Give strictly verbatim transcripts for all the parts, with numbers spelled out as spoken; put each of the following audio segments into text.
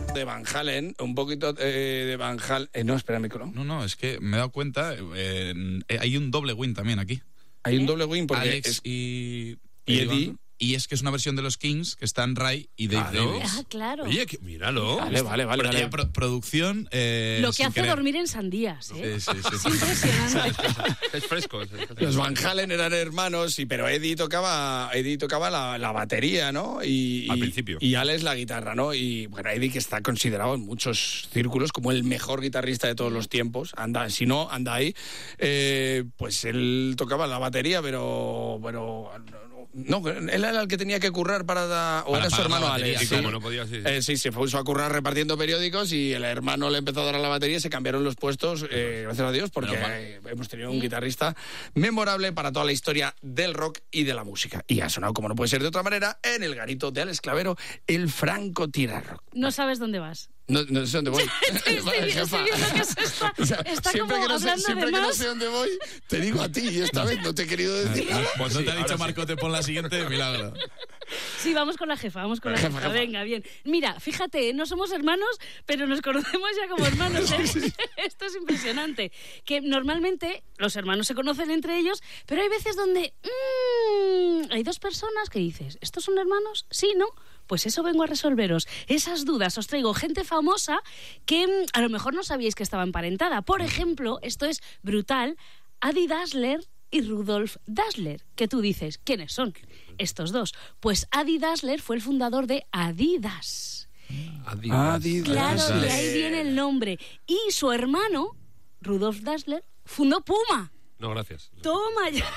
de Van Halen, un poquito eh, de Van Halen. Eh, no, espera, micro. No, no, es que me he dado cuenta, eh, hay un doble win también aquí. Hay un doble win porque Alex es... y, y Eddie. Y es que es una versión de los Kings que están Ray y Dave Claro. Davis. Ah, claro. Oye, que, míralo. Vale, vale, vale. Pero vale. ya pro- producción. Eh, Lo que sin hace querer. dormir en sandías, ¿eh? Sí, sí, sí. Es impresionante. Es fresco. Es fresco. Los Van Halen eran hermanos, y, pero Eddie tocaba, Eddie tocaba la, la batería, ¿no? Y, Al y- principio. Y Alex la guitarra, ¿no? Y bueno, Eddie, que está considerado en muchos círculos como el mejor guitarrista de todos los tiempos, anda, si no, anda ahí, eh, pues él tocaba la batería, pero... pero no, él era el que tenía que currar para... da- o Para era su pagar la hermano batería, Alex. Y Sí. como no podía, sí. Eh, sí, se puso a currar repartiendo periódicos y el hermano le empezó a dar a la batería y se cambiaron los puestos, eh, gracias a Dios, porque Menos mal. eh, hemos tenido un guitarrista memorable para toda la historia del rock y de la música. Y ha sonado, como no puede ser de otra manera, en el garito de Alex Clavero, el francotirador. No sabes dónde vas. No, no sé dónde voy. Estoy, Vale, jefa. estoy viendo que se está, O sea, está siempre como que, no sé, hablando siempre de que no más. sé dónde voy, te digo a ti, y esta vez no te he querido decir nada. Pues no te ha dicho ahora sí. Marco, te pon la siguiente de milagro. Sí, vamos con la jefa, vamos con la Jefa, jefa. jefa. Venga, bien. Mira, fíjate, no somos hermanos, pero nos conocemos ya como hermanos. ¿eh? Esto es impresionante. Que normalmente los hermanos se conocen entre ellos, pero hay veces donde mmm, hay dos personas que dices, ¿estos son hermanos? Sí, ¿no? Pues eso vengo a resolveros. Esas dudas os traigo gente famosa que mm, a lo mejor no sabíais que estaba emparentada. Por ejemplo, esto es brutal, Adi Dassler y Rudolf Dassler, que tú dices, ¿quiénes son estos dos? Pues Adi Dassler fue el fundador de Adidas. Adidas. Adidas. Claro, Dassler. de ahí viene el nombre. Y su hermano, Rudolf Dassler, fundó Puma. No, gracias. Toma ya.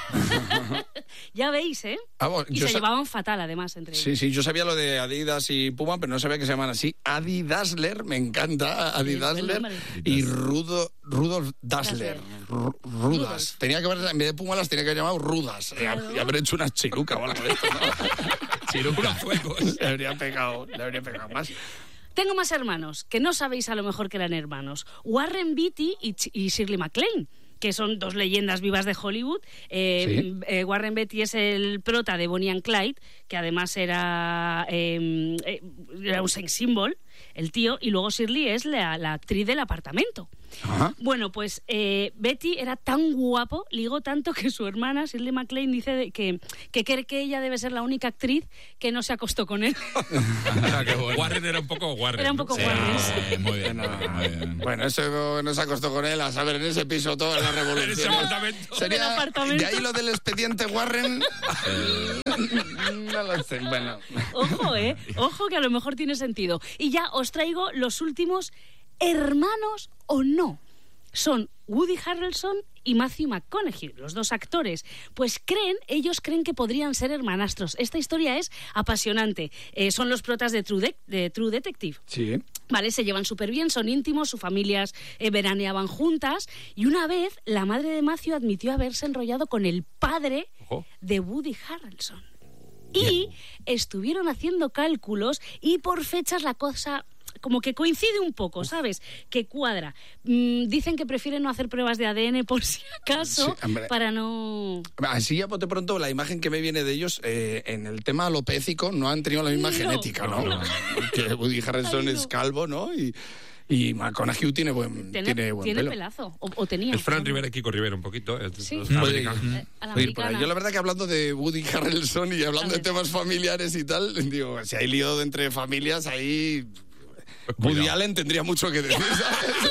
Ya veis, ¿eh? Ah, bueno, Y yo se sa- llevaban fatal, además, entre ellos. Sí, sí, yo sabía lo de Adidas y Puma, pero no sabía que se llaman así. Adi Dassler, me encanta, Adi Sí, buen Dassler, nombre. y Rudo, Rudolf Dassler. Dassler. Ru- Rudas. Tenía que haber, en vez de Puma las tenía que haber llamado Rudas. Y, Claro. y haber hecho una chiruca o algo de esto, ¿no? Chiruca. Le habría pegado, le habría pegado más. Tengo más hermanos, que no sabéis a lo mejor que eran hermanos. Warren Beatty y, Ch- y Shirley MacLaine, que son dos leyendas vivas de Hollywood. Eh, Sí. eh, Warren Beatty es el prota de Bonnie and Clyde, que además era, eh, eh, era un sex symbol, el tío, y luego Shirley es la, la actriz del Apartamento. Ajá. Bueno, pues eh, Betty era tan guapo, ligó tanto que su hermana, Shirley MacLaine, dice de- que, que cree que ella debe ser la única actriz que no se acostó con él. Ah, qué bueno. Warren era un poco Warren. Era un ¿no? poco Sí. Warren. Eh, muy bien, muy bien. Bueno, eso no se acostó con él, a saber, en ese piso toda la En ese revolución. apartamento. Sería, En el apartamento. de ahí lo del expediente Warren. No lo sé, bueno. Ojo, ¿eh? Ojo que a lo mejor tiene sentido. Y ya os traigo los últimos hermanos o no. Son Woody Harrelson y Matthew McConaughey, los dos actores. Pues creen, ellos creen que podrían ser hermanastros. Esta historia es apasionante. Eh, son los protas de True, De- de True Detective. Sí. Vale, se llevan súper bien, son íntimos, sus familias eh, veraneaban juntas. Y una vez la madre de Matthew admitió haberse enrollado con el padre Ojo. de Woody Harrelson. Y estuvieron haciendo cálculos y por fechas la cosa como que coincide un poco, ¿sabes? Que cuadra. Mm, dicen que prefieren no hacer pruebas de A D N por si acaso, Sí, hombre. para no... Así ya de pronto la imagen que me viene de ellos eh, en el tema alopécico no han tenido la misma No, genética, ¿no? no. Que Woody Harrelson Ay, no. es calvo, ¿no? Y, y McConaughey tiene buen, Tiene, tiene buen tiene pelo. pelazo, o, o tenía. Es Fran Rivera y Kiko Rivera un poquito. Es- Sí. es Puede- americano. Eh, a la Oye, por ahí, americana. yo la verdad que hablando de Woody Harrelson y hablando A de ver. temas familiares y tal, digo, si hay lío entre familias, ahí Woody Cuidado. Allen tendría mucho que decir, ¿sabes?